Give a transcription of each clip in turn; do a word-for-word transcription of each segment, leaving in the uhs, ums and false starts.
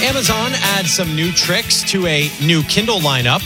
Amazon adds some new tricks to a new Kindle lineup.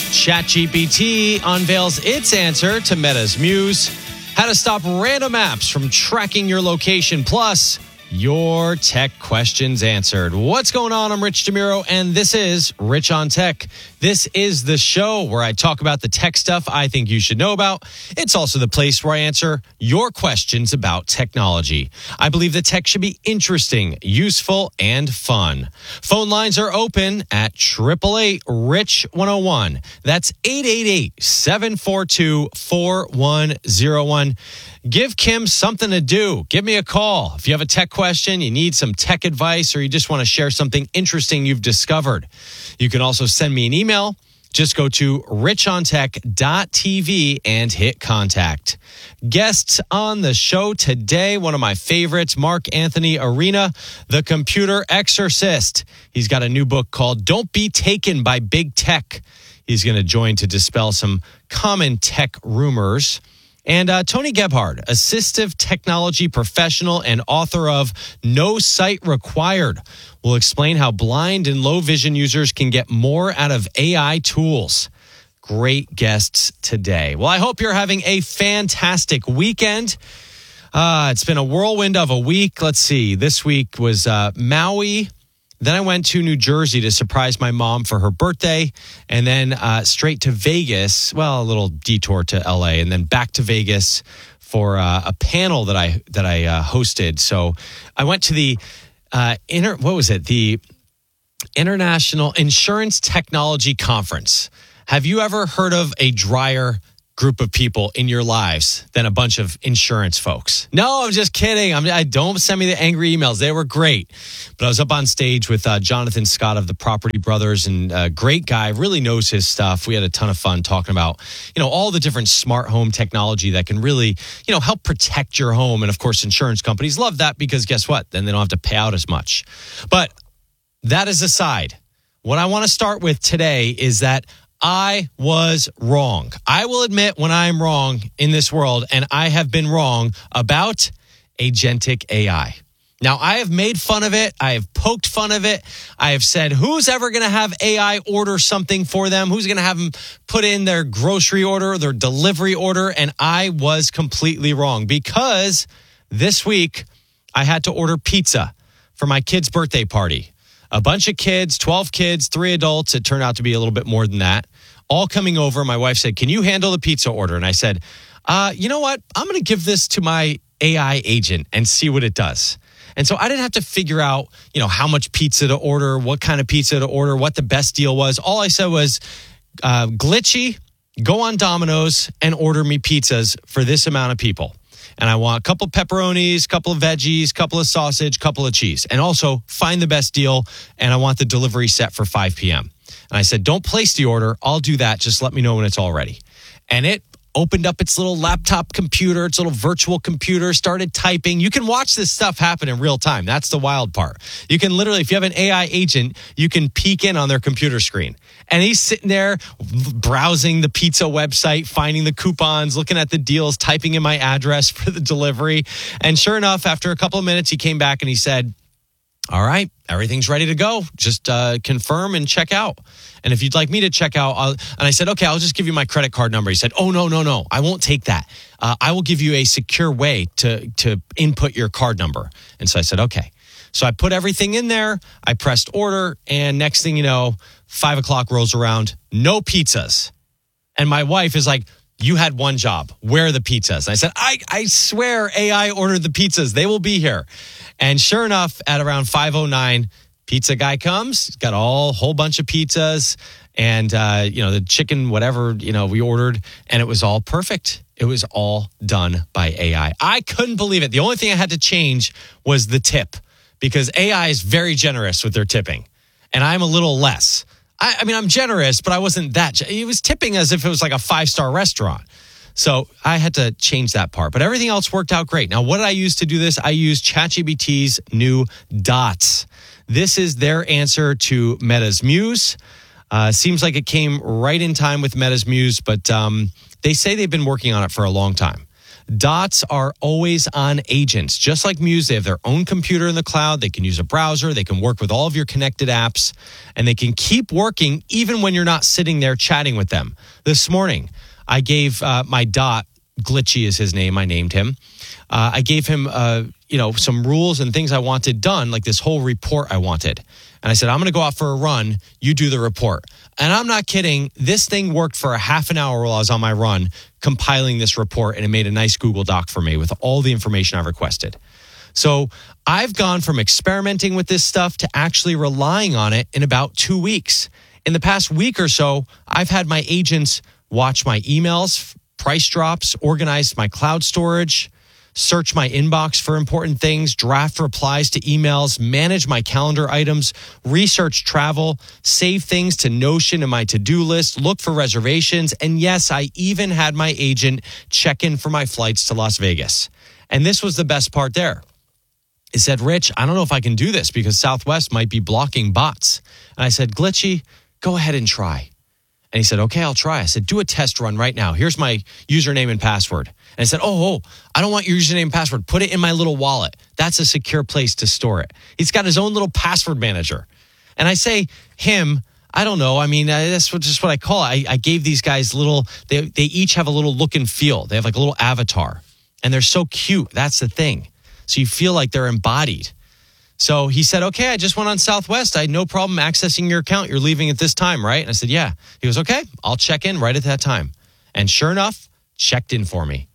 ChatGPT unveils its answer to Meta's Muse. How to stop random apps from tracking your location. Plus, your tech questions answered. What's going on? I'm Rich DeMuro, and this is Rich on Tech. This is the show where I talk about the tech stuff I think you should know about. It's also the place where I answer your questions about technology. I believe that tech should be interesting, useful, and fun. Phone lines are open at eight eight eight, RICH one oh one. That's eight eight eight, seven four two, four one oh one. Give Kim something to do. Give me a call. If you have a tech question, you need some tech advice, or you just want to share something interesting you've discovered. You can also send me an email. Just go to rich on tech dot t v and hit contact. Guests on the show today, one of my favorites, Mark Anthony Arena, the computer exorcist. He's got a new book called Don't Be Taken by Big Tech. He's going to join to dispel some common tech rumors. And uh, Tony Gebhard, assistive technology professional and author of No Sight Required, will explain how blind and low vision users can get more out of A I tools. Great guests today. Well, I hope you're having a fantastic weekend. Uh, it's been a whirlwind of a week. Let's see. This week was uh, Maui. Then I went to New Jersey to surprise my mom for her birthday, and then uh, straight to Vegas. Well, a little detour to L A, and then back to Vegas for uh, a panel that I that I uh, hosted. So I went to the uh, inter. What was it? The International Insurance Technology Conference. Have you ever heard of a drier group of people in your lives than a bunch of insurance folks? No, I'm just kidding. I'm, I don't send me the angry emails. They were great. But I was up on stage with uh, Jonathan Scott of the Property Brothers, and a great guy, really knows his stuff. We had a ton of fun talking about, you know, all the different smart home technology that can really, you know, help protect your home. And of course, insurance companies love that because guess what? Then they don't have to pay out as much. But that is aside. What I want to start with today is that I was wrong. I will admit when I'm wrong in this world, and I have been wrong about agentic A I. Now, I have made fun of it. I have poked fun of it. I have said, who's ever going to have A I order something for them? Who's going to have them put in their grocery order, their delivery order? And I was completely wrong because this week I had to order pizza for my kid's birthday party. A bunch of kids, twelve kids, three adults. It turned out to be a little bit more than that. All coming over. My wife said, can you handle the pizza order? And I said, uh, you know what? I'm going to give this to my A I agent and see what it does. And so I didn't have to figure out, you know, how much pizza to order, what kind of pizza to order, what the best deal was. All I said was, uh, Glitchy, go on Domino's and order me pizzas for this amount of people. And I want a couple of pepperonis, couple of veggies, couple of sausage, couple of cheese. And also find the best deal. And I want the delivery set for five p.m. And I said, don't place the order. I'll do that. Just let me know when it's all ready. And it opened up its little laptop computer, its little virtual computer, started typing. You can watch this stuff happen in real time. That's the wild part. You can literally, if you have an A I agent, you can peek in on their computer screen. And he's sitting there browsing the pizza website, finding the coupons, looking at the deals, typing in my address for the delivery. And sure enough, after a couple of minutes, he came back and he said, all right, everything's ready to go. Just uh, confirm and check out. And if you'd like me to check out, I'll, and I said, okay, I'll just give you my credit card number. He said, oh, no, no, no, I won't take that. Uh, I will give you a secure way to, to input your card number. And so I said, okay. So I put everything in there. I pressed order. And next thing you know, five o'clock rolls around, no pizzas. And my wife is like, you had one job. Where are the pizzas? And I said, I, I swear A I ordered the pizzas. They will be here. And sure enough, at around five oh nine, pizza guy comes. He's got a whole, whole bunch of pizzas and, uh, you know, the chicken, whatever, you know, we ordered. And it was all perfect. It was all done by A I. I couldn't believe it. The only thing I had to change was the tip because A I is very generous with their tipping. And I'm a little less. I, I mean, I'm generous, but I wasn't that. He was tipping as if it was like a five-star restaurant. So I had to change that part. But everything else worked out great. Now, what did I use to do this? I used ChatGPT's new Dots. This is their answer to Meta's Muse. Uh, seems like it came right in time with Meta's Muse, but um, they say they've been working on it for a long time. Dots are always on agents. Just like Muse, they have their own computer in the cloud. They can use a browser. They can work with all of your connected apps, and they can keep working even when you're not sitting there chatting with them. This morning, I gave uh, my Dot, Glitchy is his name, I named him. Uh, I gave him, uh, you know, some rules and things I wanted done, like this whole report I wanted. And I said, I'm going to go out for a run. You do the report. And I'm not kidding. This thing worked for a half an hour while I was on my run compiling this report, and it made a nice Google Doc for me with all the information I requested. So I've gone from experimenting with this stuff to actually relying on it in about two weeks. In the past week or so, I've had my agents watch my emails, price drops, organize my cloud storage, search my inbox for important things, draft replies to emails, manage my calendar items, research travel, save things to Notion and my to-do list, look for reservations, and yes, I even had my agent check in for my flights to Las Vegas. And this was the best part there. It said, Rich, I don't know if I can do this because Southwest might be blocking bots. And I said, Glitchy, go ahead and try. And he said, okay, I'll try. I said, do a test run right now. Here's my username and password. And I said, oh, oh, I don't want your username and password. Put it in my little wallet. That's a secure place to store it. He's got his own little password manager. And I say him, I don't know. I mean, that's just what I call it. I, I gave these guys little, they, they each have a little look and feel. They have like a little avatar. And they're so cute. That's the thing. So you feel like they're embodied. So he said, okay, I just went on Southwest. I had no problem accessing your account. You're leaving at this time, right? And I said, yeah. He goes, okay, I'll check in right at that time. And sure enough, checked in for me.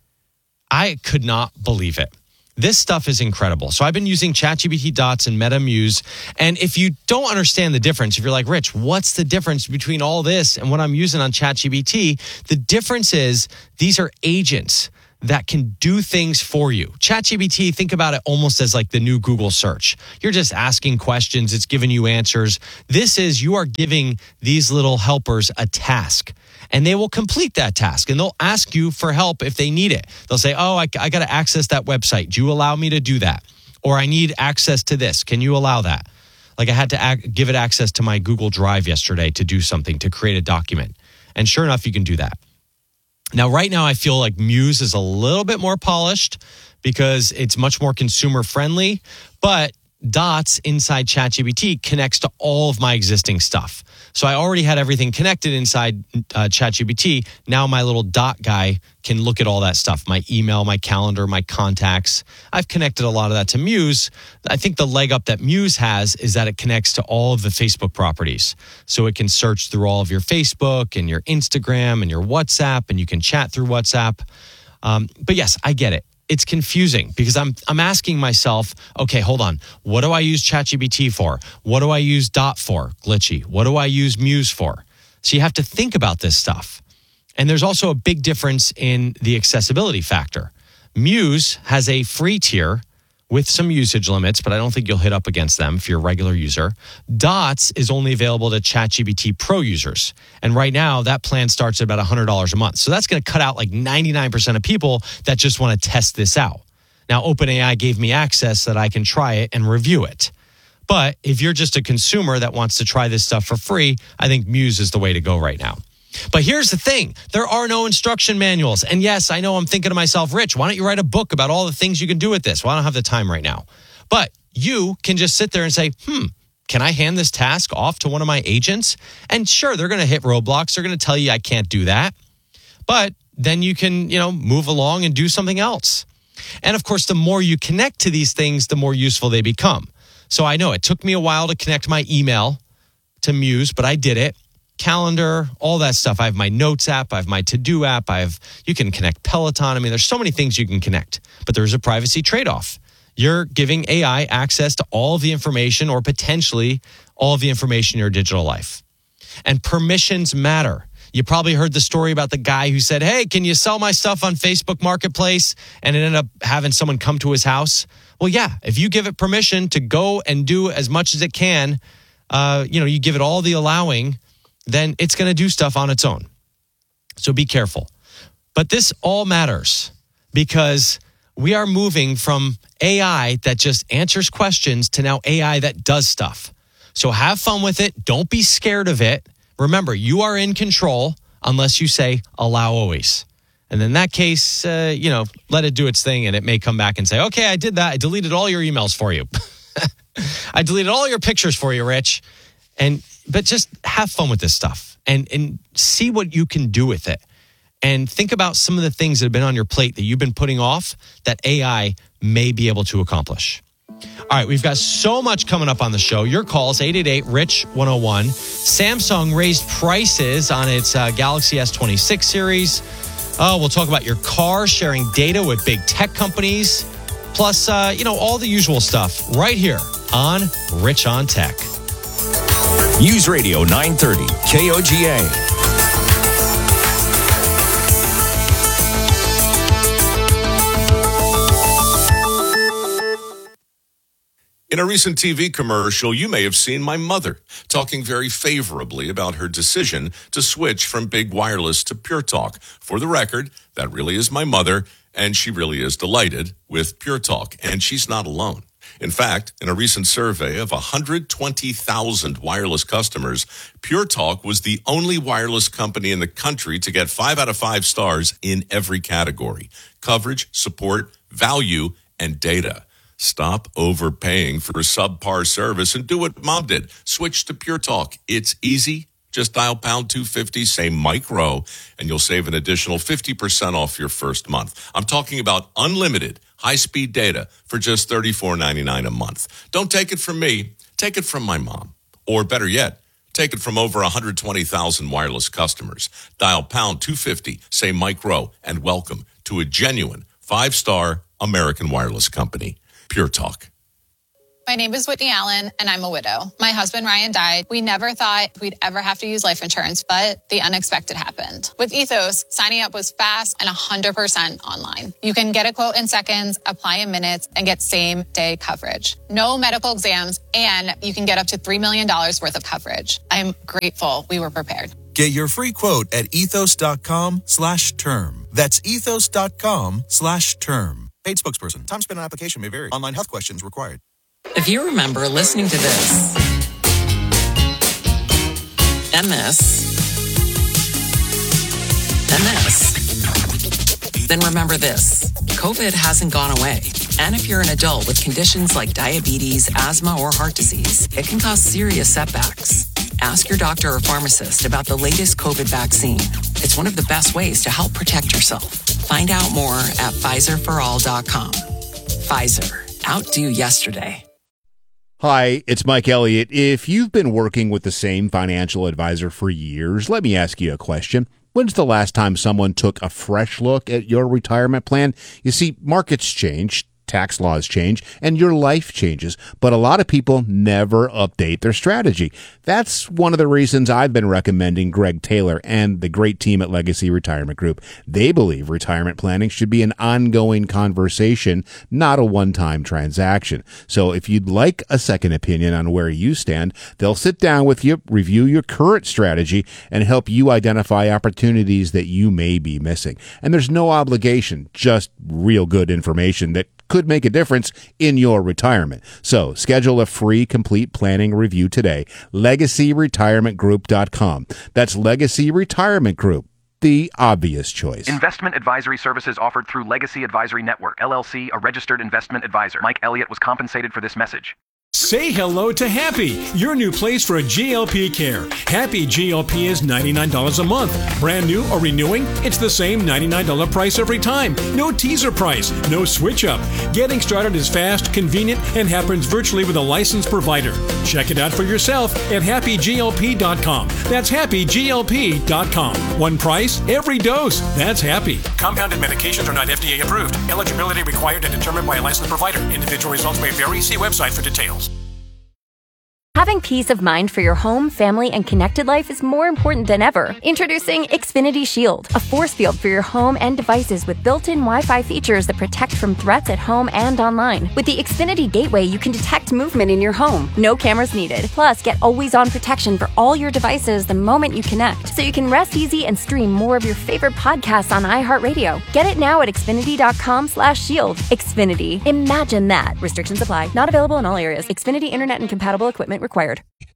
I could not believe it. This stuff is incredible. So I've been using ChatGPT Dots and Meta Muse. And if you don't understand the difference, if you're like, Rich, what's the difference between all this and what I'm using on ChatGPT? The difference is these are agents that can do things for you. ChatGPT, think about it almost as like the new Google search. You're just asking questions. It's giving you answers. This is you are giving these little helpers a task, and they will complete that task, and they'll ask you for help if they need it. They'll say, oh, I, I got to access that website. Do you allow me to do that? Or I need access to this. Can you allow that? Like I had to ac- give it access to my Google Drive yesterday to do something, to create a document. And sure enough, you can do that. Now, right now, I feel like Muse is a little bit more polished because it's much more consumer friendly, but Dots inside ChatGPT connects to all of my existing stuff. So I already had everything connected inside uh, ChatGPT. Now my little Dot guy can look at all that stuff, my email, my calendar, my contacts. I've connected a lot of that to Muse. I think the leg up that Muse has is that it connects to all of the Facebook properties. So it can search through all of your Facebook and your Instagram and your WhatsApp, and you can chat through WhatsApp. Um, but yes, I get it. It's confusing because I'm I'm asking myself, okay, hold on. What do I use ChatGPT for? What do I use Dot for? Glitchy. What do I use Muse for? So you have to think about this stuff. And there's also a big difference in the accessibility factor. Muse has a free tier with some usage limits, but I don't think you'll hit up against them if you're a regular user. Dots is only available to ChatGPT Pro users. And right now, that plan starts at about one hundred dollars a month. So that's going to cut out like ninety-nine percent of people that just want to test this out. Now, OpenAI gave me access so that I can try it and review it. But if you're just a consumer that wants to try this stuff for free, I think Muse is the way to go right now. But here's the thing. There are no instruction manuals. And yes, I know I'm thinking to myself, Rich, why don't you write a book about all the things you can do with this? Well, I don't have the time right now. But you can just sit there and say, hmm, can I hand this task off to one of my agents? And sure, they're going to hit roadblocks. They're going to tell you I can't do that. But then you can, you know, move along and do something else. And of course, the more you connect to these things, the more useful they become. So I know it took me a while to connect my email to Muse, but I did it. Calendar, all that stuff. I have my Notes app. I have my To-Do app. I have, you can connect Peloton. I mean, there's so many things you can connect, but there's a privacy trade-off. You're giving A I access to all of the information or potentially all of the information in your digital life. And permissions matter. You probably heard the story about the guy who said, hey, can you sell my stuff on Facebook Marketplace? And it ended up having someone come to his house. Well, yeah, if you give it permission to go and do as much as it can, uh, you know, you give it all the allowing, then it's going to do stuff on its own. So be careful. But this all matters because we are moving from A I that just answers questions to now A I that does stuff. So have fun with it. Don't be scared of it. Remember, you are in control unless you say allow always. And in that case, uh, you know, let it do its thing and it may come back and say, okay, I did that. I deleted all your emails for you. I deleted all your pictures for you, Rich. And but just have fun with this stuff and, and see what you can do with it. And think about some of the things that have been on your plate that you've been putting off that A I may be able to accomplish. All right, we've got so much coming up on the show. Your calls, eight eight eight, R I C H, one oh one. Samsung raised prices on its uh, Galaxy S twenty-six series. Oh, we'll talk about your car sharing data with big tech companies. Plus, uh, you know, all the usual stuff right here on Rich on Tech. News Radio nine thirty, K O G A. In a recent T V commercial, you may have seen my mother talking very favorably about her decision to switch from big wireless to Pure Talk. For the record, that really is my mother, and she really is delighted with Pure Talk, and she's not alone. In fact, in a recent survey of one hundred twenty thousand wireless customers, Pure Talk was the only wireless company in the country to get five out of five stars in every category: coverage, support, value, and data. Stop overpaying for a subpar service and do what Mom did. Switch to Pure Talk. It's easy. Just dial pound two fifty, say Mike Rowe, and you'll save an additional fifty percent off your first month. I'm talking about unlimited high-speed data for just thirty-four ninety-nine a month. Don't take it from me. Take it from my mom. Or better yet, take it from over one hundred twenty thousand wireless customers. Dial pound two fifty, say Mike Rowe, and welcome to a genuine five-star American wireless company. Pure Talk. My name is Whitney Allen, and I'm a widow. My husband, Ryan, died. We never thought we'd ever have to use life insurance, but the unexpected happened. With Ethos, signing up was fast and one hundred percent online. You can get a quote in seconds, apply in minutes, and get same-day coverage. No medical exams, and you can get up to three million dollars worth of coverage. I'm grateful we were prepared. Get your free quote at ethos.com slash term. That's ethos.com slash term. Paid spokesperson. Time spent on application may vary. Online health questions required. If you remember listening to this and this and this, then remember this. COVID hasn't gone away. And if you're an adult with conditions like diabetes, asthma, or heart disease, it can cause serious setbacks. Ask your doctor or pharmacist about the latest COVID vaccine. It's one of the best ways to help protect yourself. Find out more at Pfizer for all dot com. Pfizer. Outdo yesterday. Hi, it's Mike Elliott. If you've been working with the same financial advisor for years, let me ask you a question. When's the last time someone took a fresh look at your retirement plan? You see, markets change, tax laws change, and your life changes, but a lot of people never update their strategy. That's one of the reasons I've been recommending Greg Taylor and the great team at Legacy Retirement Group. They believe retirement planning should be an ongoing conversation, not a one-time transaction. So if you'd like a second opinion on where you stand, they'll sit down with you, review your current strategy, and help you identify opportunities that you may be missing. And there's no obligation, just real good information that could make a difference in your retirement. So schedule a free complete planning review today. legacy retirement group dot com. That's Legacy Retirement Group, the obvious choice. Investment advisory services offered through Legacy Advisory Network, L L C, a registered investment advisor. Mike Elliott was compensated for this message. Say hello to Happy, your new place for G L P care. Happy G L P is ninety-nine dollars a month. Brand new or renewing, it's the same ninety-nine dollars price every time. No teaser price, no switch up. Getting started is fast, convenient, and happens virtually with a licensed provider. Check it out for yourself at happy G L P dot com. That's happy G L P dot com. One price, every dose. That's Happy. Compounded medications are not F D A approved. Eligibility required and determined by a licensed provider. Individual results may vary. See website for details. Having peace of mind for your home, family, and connected life is more important than ever. Introducing Xfinity Shield, a force field for your home and devices with built-in Wi-Fi features that protect from threats at home and online. With the Xfinity Gateway, you can detect movement in your home. No cameras needed. Plus, get always-on protection for all your devices the moment you connect, so you can rest easy and stream more of your favorite podcasts on iHeartRadio. Get it now at xfinity dot com slash shield. Xfinity. Imagine that. Restrictions apply. Not available in all areas. Xfinity Internet and compatible equipment required.